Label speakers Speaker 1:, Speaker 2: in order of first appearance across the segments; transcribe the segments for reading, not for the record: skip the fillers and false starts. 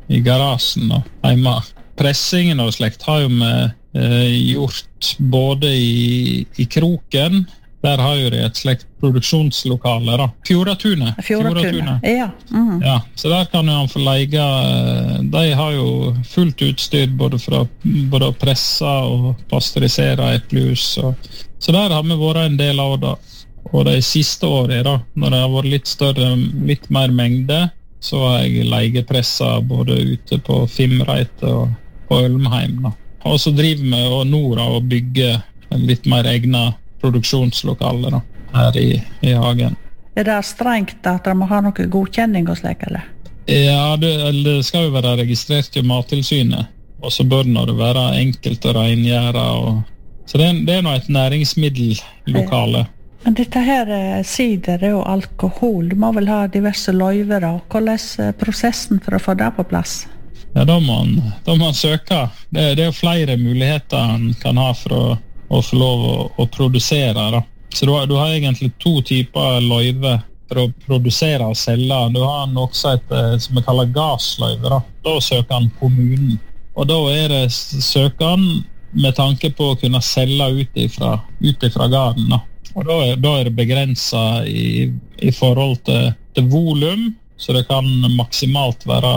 Speaker 1: i garasjen da, hjemme. Pressingen og slekt har jo vi gjort både i Kroken. Der har jo de et slekt produksjonslokale da. Fjordatunet.
Speaker 2: Ja.
Speaker 1: Ja, så der kan jo han få leie. De har jo fullt utstyr både å presse og pasteurisere eplejus. Så der har vi vært en del av det. Og de siste årene da, når det har vært litt større, litt mer mengde, så har jeg leiepresset både ute på Fimreite og på Ølmheim da. Og så driver vi og Nora og bygger litt mer egne produksjonslokaler da, her i hagen.
Speaker 2: Det strengt at de må ha noe godkjenning og slik, eller?
Speaker 1: Ja, det skal jo være registrert i Mattilsynet, og så bør det være enkelt å rengjøre. Så det er nå et næringsmiddellokale.
Speaker 2: Men dette her sider og alkohol, du må vel ha diverse løyver da. Hvordan er prosessen for å få det på plass?
Speaker 1: Ja, da må man søke. Det er jo flere muligheter man kan ha for å få lov å produsere da. Så du har egentlig 2 typer løyve for å produsere og selge. Du har noe som vi kaller gassløyve da. Da søker han kommunen. Og da det søker med tanke på å kunne selge ut ifra garden da. Og da det begrenset i forhold til volum, så det kan maksimalt være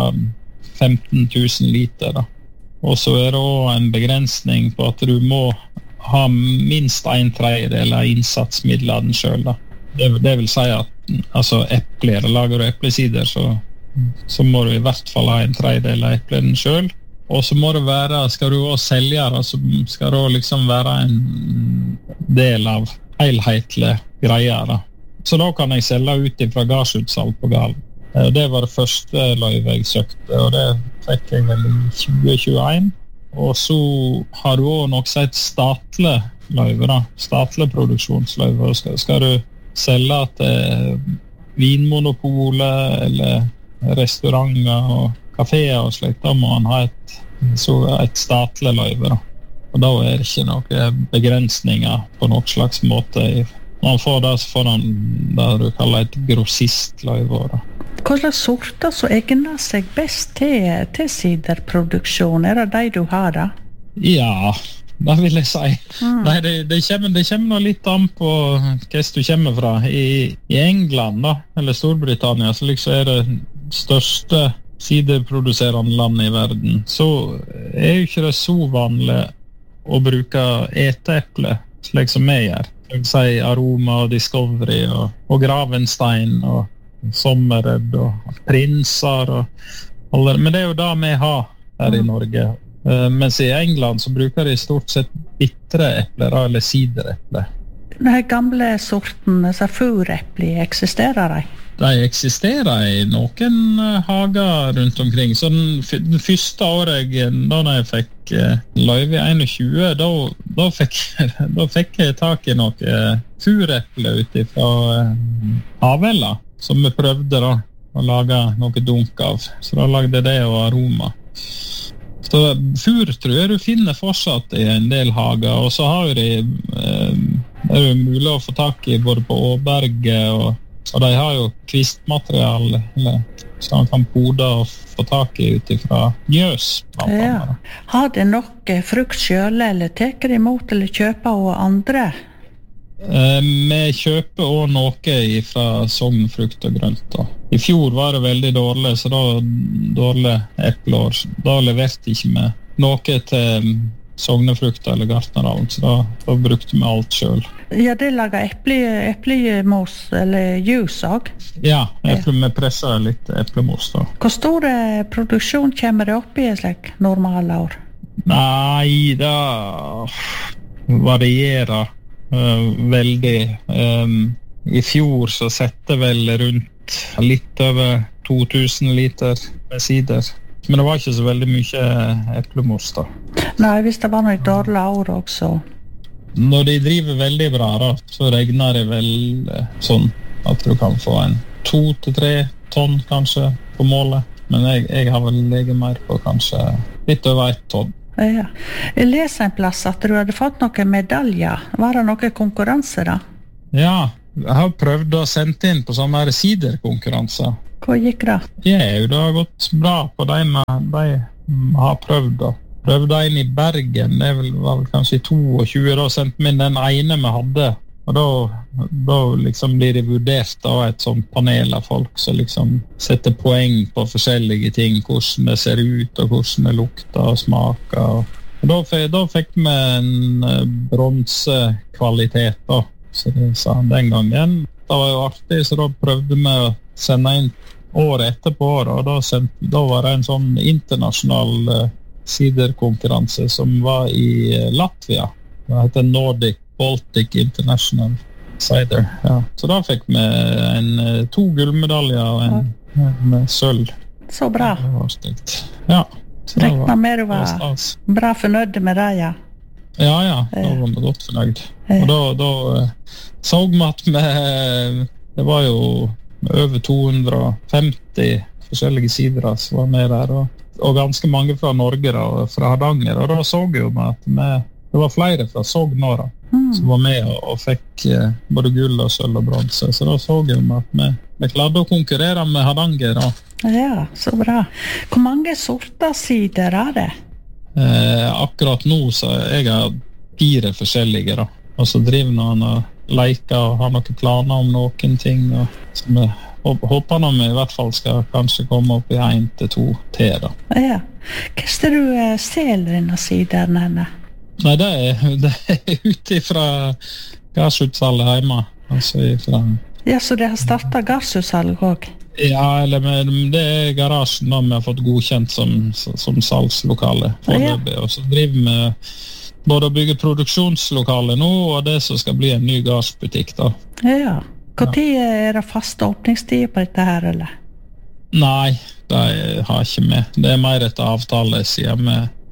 Speaker 1: 15 000 liter da. Og så det også en begrensning på at du må ha minst 1/3 av innsatsmidlene selv da. Det vil si at altså epler, lager du eplesider så må du i hvert fall ha 1/3 av eplene selv. Og så må det være, skal du også selge da, så skal det også liksom være en del av helhetlige greier da. Så da kan jeg selge ut fra garsutsalg på Galen. Det var det første løyve jeg søkte, og det fikk jeg vel i 2021. Og så har du også nok et statlig løyve da, statlig produksjonsløyve. Skal du selge til Vinmonopolet eller restauranter og kaféer og slikt, da må man ha et statlig løyve da. Og da det ikke noen begrensninger på noen slags måte. Når man får det, så får man det du kaller et grossistløyve da.
Speaker 2: Hva slags sorter som egner seg best til siderproduksjon? Det de du har da?
Speaker 1: Ja, det vil jeg si. Nei, det kommer nå litt an på hva du kommer fra. I England da, eller Storbritannia, så liksom det største siderproduserende landet i verden, så jo ikke det så vanlig å bruke eteeple, slik som vi gjør. Jeg vil si Aroma og Discovery og Gravenstein og Sommerred og Prinser men det jo det vi har her i Norge. Mens i England så bruker de stort sett bittre epler eller siderepler.
Speaker 2: Den gamle sorten furepler, eksisterer de?
Speaker 1: De eksisterer i noen hager rundt omkring. Så den første året da jeg fikk løyve i 21, da fikk jeg tak i noen furepler ut fra Havella, som vi prøvde da å lage noe dunk av. Så da lagde det og Aroma. Så fur tror jeg du finner fortsatt i en del hager, og så har de det jo mulig å få tak i både på Åberget og de har jo kvistmateriale så man kan pode og få tak i ut fra Njøs.
Speaker 2: Ja. Har det nok frukt selv, eller teker de imot eller kjøper og andre?
Speaker 1: Vi kjøper også noe fra Sogn frukt og grønt da. I fjor var det veldig dårlig, så da dårlig epleår. Da leverte ikke vi noe til Sognefrukt eller Gartnerhavn, så da brukte vi alt selv.
Speaker 2: Ja, det lager eplemos eller jus også?
Speaker 1: Ja, vi presser litt eplemos da.
Speaker 2: Hvor stor produksjon kommer det opp i et slik normale år?
Speaker 1: Nei, det varierer veldig. I fjor så sette vel rundt litt over 2000 liter med sider. Men det var ikke så veldig mye eplemos da.
Speaker 2: Nei, hvis det var noe dårlig år også.
Speaker 1: Når de driver veldig bra da, så regner det vel sånn at du kan få 2-3 tonn kanskje på målet. Men jeg har vel legget mer på kanskje litt over 1 tonn.
Speaker 2: Ja. Jeg leser en plass at du hadde fått noen medaljer. Var det noen konkurranse da?
Speaker 1: Ja, jeg har prøvd å sende inn på sånne siderkonkurranser.
Speaker 2: Hva gikk det?
Speaker 1: Det har gått bra på de har prøvd da. Prøvde en i Bergen, det var vel kanskje i 22, da sendte min den ene vi hadde. Og da liksom blir det vurdert av et sånt panel av folk som liksom setter poeng på forskjellige ting, hvordan det ser ut og hvordan det lukter og smaker. Og da fikk vi en bronsekvalitet da, så det sa han den gangen. Det var jo artig, så da prøvde vi å sende inn året etterpå, og da var det en sånn internasjonal siderkonkurranse som var i Latvia. Det heter Nordic Baltic International Cider. Ja. Så da fikk vi 2 gullmedaljer og en sølv.
Speaker 2: Så bra.
Speaker 1: Det var stygt. Ja.
Speaker 2: Rekna med du var bra fornøyd med det, ja.
Speaker 1: Ja, da var vi godt fornøyd. Og da så vi at det var jo over 250 forskjellige sidere som var med der, og ganske mange fra Norge da, og fra Hardanger, og da så vi jo at det var flere fra Sogn nå da, som var med og fikk både gull og sølv og bronse, så da så vi at vi klarte å konkurrere med Hardanger da.
Speaker 2: Ja, så bra. Hvor mange sorter sider det?
Speaker 1: Akkurat nå så jeg har 4 forskjellige da, og så driver noen og leker og har noen planer om noen ting, og som jeg håper når vi i hvert fall skal kanskje komme opp i 1 til 2 til da.
Speaker 2: Ja. Hva er det du selger denne sideren henne?
Speaker 1: Nei, det er ute fra gassutsalget hjemme. Altså
Speaker 2: Ja, så det har startet gassutsalg også?
Speaker 1: Ja, det er garasjen da vi har fått godkjent som salgslokale. Og så driver vi både å bygge produksjonslokale nå, og det som skal bli en ny gassbutikk da.
Speaker 2: Ja. Hvor tid er det faste åpningstid på dette her, eller?
Speaker 1: Nei, det har ikke vi. Det er mer etter avtale, siden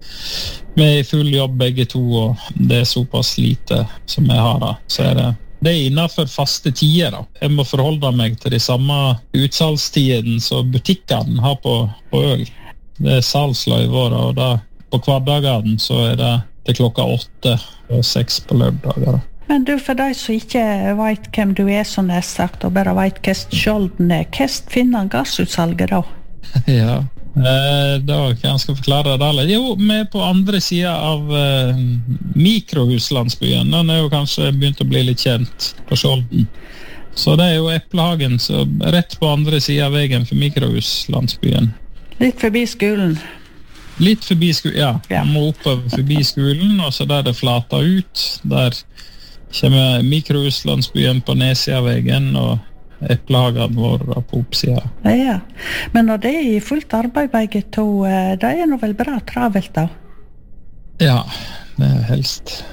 Speaker 1: vi er i full jobb begge to, og det er såpass lite som jeg har da. Så det er innenfor faste tider da. Jeg må forholde meg til de samme utsalgstiden som butikkene har på øl. Det er salgsløyver, og da på hverdagene så er det til klokka 8 og 6 på lørdager da.
Speaker 2: Men du, for deg som ikke vet hvem du er, som jeg har sagt, og bare vet hva skjolden er, hva finner gassutsalget da?
Speaker 1: Ja, da kan jeg forklare det alle. Jo, vi er på andre siden av mikrohuslandsbyen. Den er jo kanskje begynt å bli litt kjent på Skjolden. Så det er jo Eplehagen, så rett på andre siden av veien for mikrohuslandsbyen.
Speaker 2: Litt forbi skolen?
Speaker 1: Litt forbi skolen, ja. Man må oppover forbi skolen, og så der det flater ut, der kommer mikrohuslandsbyen på nedsiden av veien, og Eplehagen vår på oppsiden.
Speaker 2: Ja, men når det er i fullt arbeid begge to, det er noe vel bra travelt da?
Speaker 1: Ja, det er helst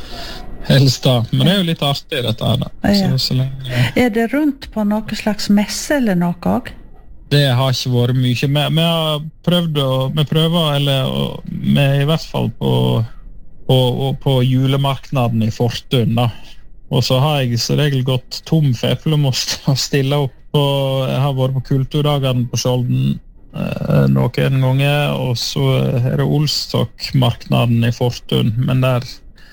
Speaker 1: da, men det er jo litt artig dette her da.
Speaker 2: Ja.
Speaker 1: Så lenge...
Speaker 2: Er det rundt på noe slags messe eller noe også?
Speaker 1: Det har ikke vært mye. Vi har prøvd vi er i hvert fall på julemarknaden i Fortun da. Og så har jeg så regel gått tom for eplemost å stille opp, og jeg har vært på kulturdagene på Skjolden noen ganger, og så er det Olstokmarknaden i Fortun, men der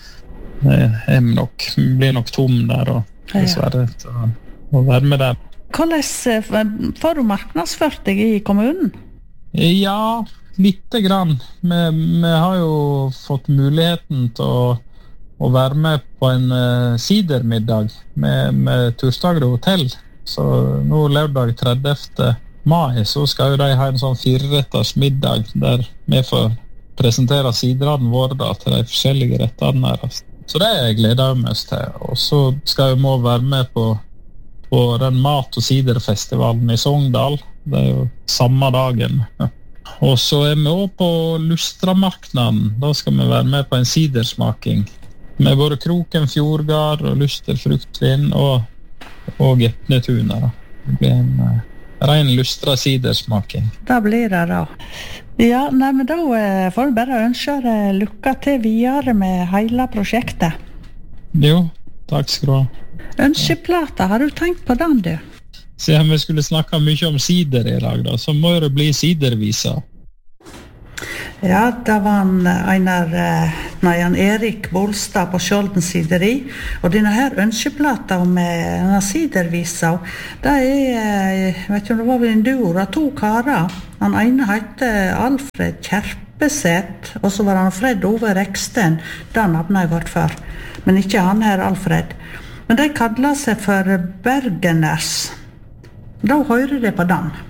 Speaker 1: blir nok tom der, og dessverre å være med der.
Speaker 2: Hvordan får du marknadsført deg i kommunen?
Speaker 1: Ja, lite grann. Vi har jo fått muligheten til å være med på en sidermiddag med Turstagre hotell. Så nå lørdag 30. mai så skal jo de ha en sånn 4-retters middag der vi får presentere siderne våre da, til de forskjellige rettene her. Så det er jeg gleder meg mest til. Og så skal vi være med på den mat- og siderfestivalen i Sogndal. Det er jo samme dagen. Og så er vi også på Lustramarknaden. Da skal vi være med på en sidersmaking med både Kroken Fjordgard og Luster Fruktvin og Gepnetuner. Det blir en ren Lustra sidersmaking.
Speaker 2: Da blir det da. Ja, men da får vi bare ønske deg lykke til videre med hele prosjektet.
Speaker 1: Jo, takk skal du ha.
Speaker 2: Ønskeplata, har du tenkt på den, du?
Speaker 1: Siden vi skulle snakke mye om sider i dag, da, så må det bli sidervisa.
Speaker 2: Ja, det var Einar han Erik Bolstad på Skjolden sideri, og denne her ønskeplata med denne sidervisa, det jeg vet ikke om det var vel en duo, det 2 karer. Han ene heter Alfred Kjerpeseth, og så var han Fred Ove Reksten, den navnet jeg vært for, men ikke han her Alfred. Men de kallet seg for Bergeners. Da hører de på den.